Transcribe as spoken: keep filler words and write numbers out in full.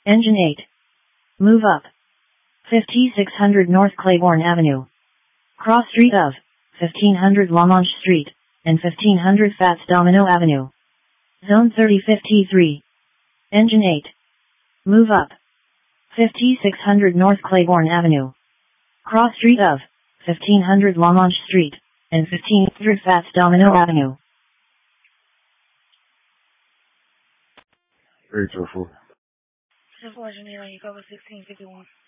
Engine eight. Move up. fifty-six hundred North Claiborne Avenue. Cross street of fifteen hundred Lamanche Street and fifteen hundred Fats Domino Avenue. Zone thirty fifty-three. Engine eight. Move up. fifty-six hundred North Claiborne Avenue. Cross street of fifteen hundred Lamanche Street and fifteen hundred Fats Domino Avenue. Very careful. Just watching me on you cover sixteen fifty-one.